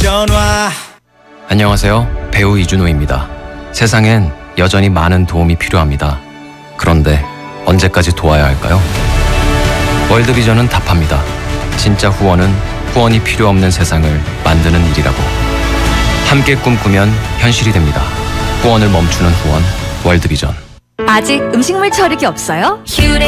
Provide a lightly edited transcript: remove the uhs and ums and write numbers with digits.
변화. 안녕하세요. 배우 이준호입니다. 세상엔 여전히 많은 도움이 필요합니다. 그런데 언제까지 도와야 할까요? 월드비전은 답합니다. 진짜 후원은 후원이 필요 없는 세상을 만드는 일이라고. 함께 꿈꾸면 현실이 됩니다. 후원을 멈추는 후원, 월드비전. 아직 음식물 처리기 없어요?